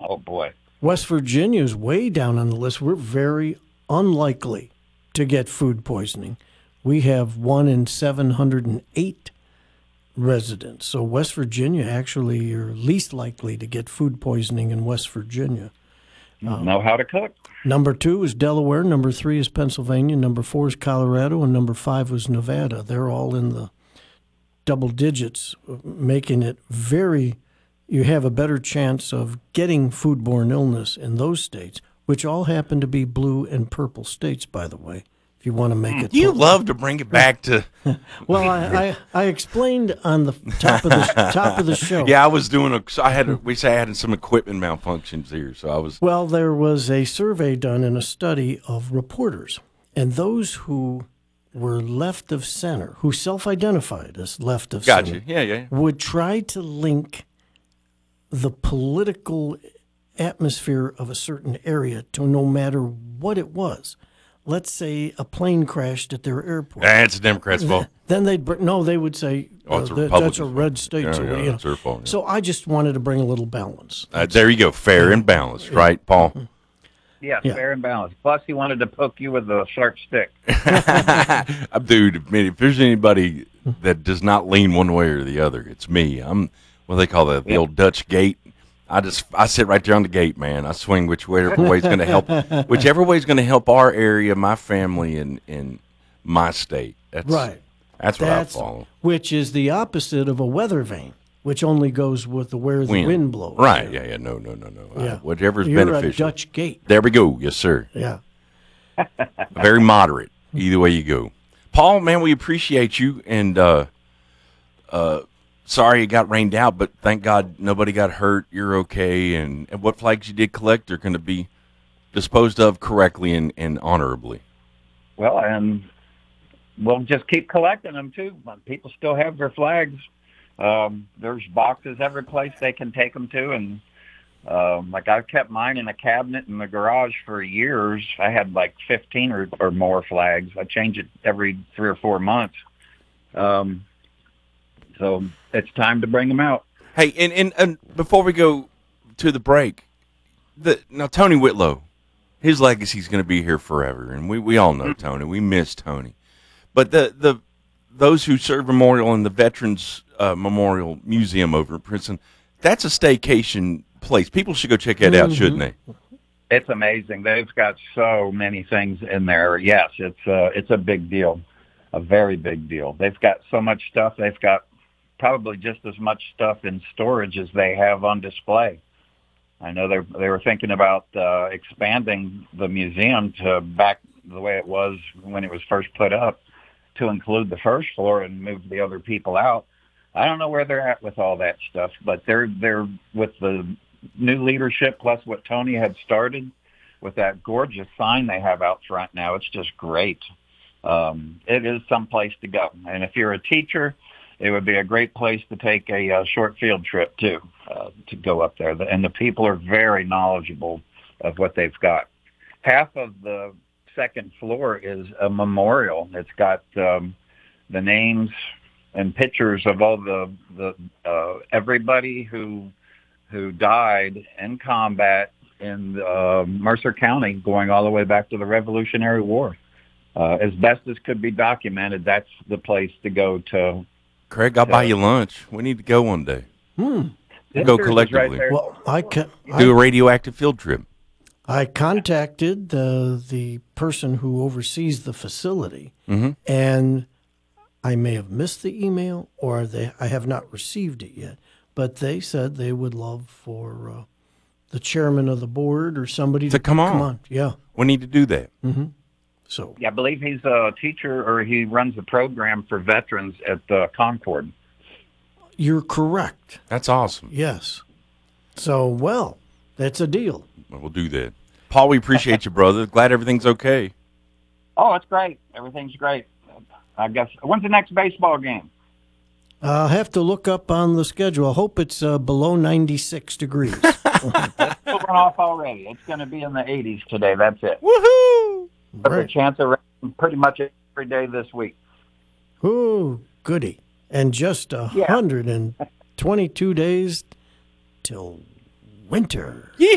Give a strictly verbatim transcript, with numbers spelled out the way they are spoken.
Oh, boy. West Virginia is way down on the list. We're very unlikely to get food poisoning. We have one in seven hundred eight residents. So West Virginia, actually, you're least likely to get food poisoning in West Virginia. Um, know how to cook. Number two is Delaware. Number three is Pennsylvania. Number four is Colorado. And number five was Nevada. They're all in the double digits, making it very, you have a better chance of getting foodborne illness in those states, which all happen to be blue and purple states, by the way, if you want to make it. You purple. love to bring it back to. Well, I, I, I explained on the top of the top of the show. Yeah, I was doing a. I had. A, we say I had some equipment malfunctions here, so I was. Well, there was a survey done in a study of reporters, and those who were left of center, who self-identified as left of Gotcha. center, Yeah, yeah. would try to link the political atmosphere of a certain area to no matter what it was. Let's say a plane crashed at their airport. That's a Democrat's fault. Then they'd br- no, they would say Oh, it's a uh, that- that's a Republican's red fault. state. Yeah, so, yeah, you know. it's their fault, yeah. So I just wanted to bring a little balance. Uh, there you go, fair and balanced, right, Paul? Yes, Yeah. fair and balanced. Plus, he wanted to poke you with a sharp stick. Dude, I mean, if there's anybody that does not lean one way or the other, it's me. I'm what they call that, the Yep. old Dutch gate. I just I sit right there on the gate, man. I swing whichever way's going to help, whichever way's going to help our area, my family, and in my state. That's Right. That's what That's I follow. which is the opposite of a weather vane, which only goes with the where the Wind, wind, blows. Right? Yeah, yeah. No, no, no, no. Yeah. Uh, whatever's You're beneficial. a Dutch gate. There we go. Yes, sir. Yeah. Very moderate. Either way you go. Paul, man, we appreciate you, and uh, uh, sorry it got rained out, but thank God nobody got hurt. You're okay, and, and what flags you did collect are going to be disposed of correctly and, and honorably. Well, and we'll just keep collecting them, too. People still have their flags. Um, there's boxes every place they can take them to, and um, like I've kept mine in a cabinet in the garage for years. I had like fifteen or, or more flags. I change it every three or four months. Um, so it's time to bring them out. Hey, and, and, and before we go to the break, the now Tony Whitlow, his legacy's going to be here forever, and we, we all know Tony. We miss Tony. But the, the those who serve memorial in the Veterans uh, Memorial Museum over in Princeton, that's a staycation place. People should go check that out, shouldn't they? It's amazing. They've got so many things in there. Yes, it's uh, it's a big deal, a very big deal. They've got so much stuff. They've got probably just as much stuff in storage as they have on display. I know they they were thinking about uh, expanding the museum to back the way it was when it was first put up, to include the first floor and move the other people out. I don't know where they're at with all that stuff, but they're they're with the new leadership plus what Tony had started with that gorgeous sign they have out front now. It's just great. Um, it is some place to go, and if you're a teacher, it would be a great place to take a, uh short field trip too, uh, to go up there. And the people are very knowledgeable of what they've got. Half of the second floor is a memorial. It's got um, the names and pictures of all the the uh, everybody who who died in combat in uh, Mercer County, going all the way back to the Revolutionary War. Uh, as best as could be documented, that's the place to go to. Craig, I'll buy you lunch. We need to go one day. Hmm. We'll go Sisters is collectively. there. Well, I can. Do a radioactive field trip. I contacted uh, the person who oversees the facility, Mm-hmm. and I may have missed the email, or they I have not received it yet. But they said they would love for uh, the chairman of the board or somebody To to, come on. Come on, yeah. We need to do that. So Yeah, I believe he's a teacher, or he runs a program for veterans at uh, Concord. you're correct. That's awesome. Yes. So well, that's a deal. We'll do that. Paul, we appreciate you, brother. Glad everything's okay. Oh, it's great. Everything's great. I guess. When's the next baseball game? I'll have to look up on the schedule. I hope it's uh, below ninety-six degrees. It's run off already. It's going to be in the eighties today. That's it. Woohoo! There's a Right. chance of rain pretty much every day this week. Ooh, goody. And just one hundred twenty-two days till winter.